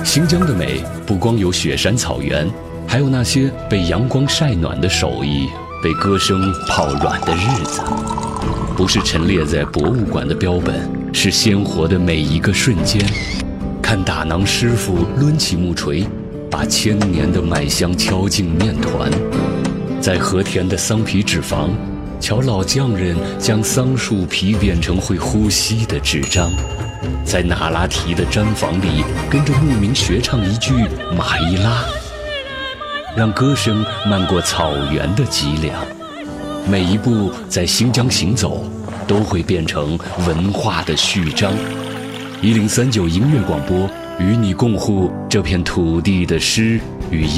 新疆的美不光有雪山草原，还有那些被阳光晒暖的手艺，被歌声泡软的日子。不是陈列在博物馆的标本，是鲜活的每一个瞬间。看打馕师傅抡起木锤，把千年的麦香敲进面团。在和田的桑皮纸坊，瞧老匠人将桑树皮变成会呼吸的纸张。在那拉提的毡房里，跟着牧民学唱一句马伊拉，让歌声漫过草原的脊梁。每一步在新疆行走，都会变成文化的序章。1039音乐广播，与你共护这片土地的诗与